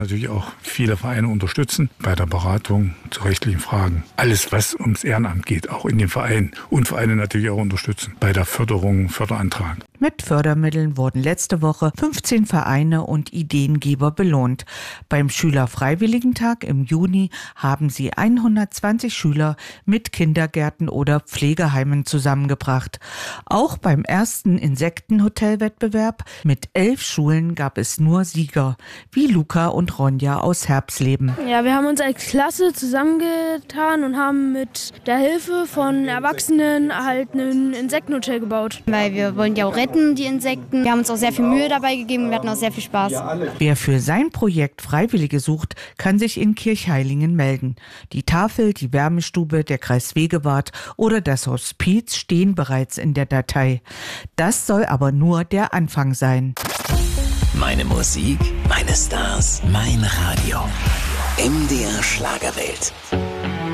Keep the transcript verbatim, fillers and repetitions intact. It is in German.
Natürlich auch viele Vereine unterstützen bei der Beratung zu rechtlichen Fragen. Alles, was ums Ehrenamt geht, auch in den Vereinen. Und Vereine natürlich auch unterstützen bei der Förderung, Förderantrag. Mit Fördermitteln wurden letzte Woche fünfzehn Vereine und Ideengeber belohnt. Beim Schülerfreiwilligentag im Juni haben sie hundertzwanzig Schüler mit Kindergärten oder Pflegeheimen zusammengebracht. Auch beim ersten Insektenhotelwettbewerb mit elf Schulen gab es nur Sieger, wie Luca und Ronja aus Herbsleben. Ja, wir haben uns als Klasse zusammengetan und haben mit der Hilfe von Erwachsenen halt ein Insektenhotel gebaut. Weil wir wollen ja auch retten, die Insekten. Wir haben uns auch sehr viel Mühe dabei gegeben und wir hatten auch sehr viel Spaß. Wer für sein Projekt Freiwillige sucht, kann sich in Kirchheilingen melden. Die Tafel, die Wärmestube, der Kreis Wegewart oder das Hospiz stehen bereits in der Datei. Das soll aber nur der Anfang sein. Meine Musik, meine Stars, mein Radio. M D R Schlagerwelt.